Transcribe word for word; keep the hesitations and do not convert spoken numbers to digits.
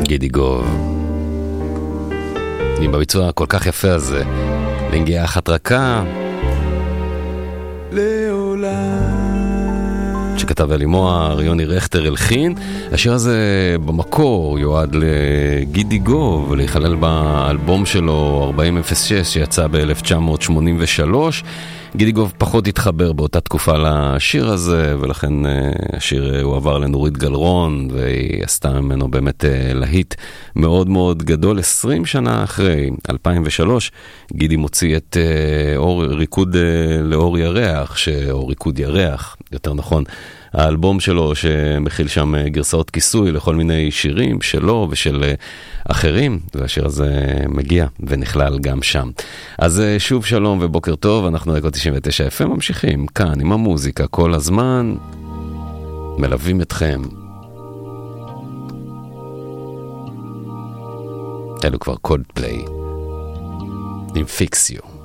גידי גוב. עם בביצוע כל כך יפה הזה, לנגיעה אחת רכה, שכתב אלי מוהר, יוני רכטר הלחין. השיר הזה במקור יועד לגידי גוב, להיכלל באלבום שלו ארבעים אפס שש שיצא ב-אלף תשע מאות שמונים ושלוש. גידי גוב פחות התחבר באותה תקופה לשיר הזה, ולכן השיר הוא עבר לנורית גלרון, והיא עשתה ממנו באמת להיט מאוד מאוד גדול. עשרים שנה אחרי, אלפיים ושלוש, גידי מוציא את אור, ריקוד לאור ירח, או ריקוד ירח, יותר נכון, האלבום שלו שמכיל שם גרסאות כיסוי לכל מיני שירים שלו ושל אחרים, והשיר הזה מגיע ונכלל גם שם. אז שוב שלום ובוקר טוב, אנחנו רקוד תשעים ותשע אף אם ממשיכים כאן עם המוזיקה כל הזמן, מלווים אתכם. אלו כבר קולדפליי עם פיקסיו.